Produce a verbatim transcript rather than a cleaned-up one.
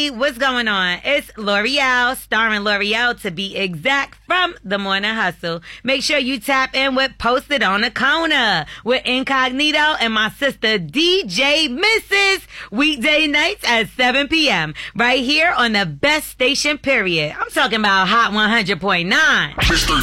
everybody. What's going on? It's L'Oreal, starring L'Oreal to be exact, from The Morning Hustle. Make sure you tap in with Posted on the Corner with Incognito and my sister D J Missus weekday nights at seven p.m. right here on the best station, period. I'm talking about Hot one hundred point nine. Mister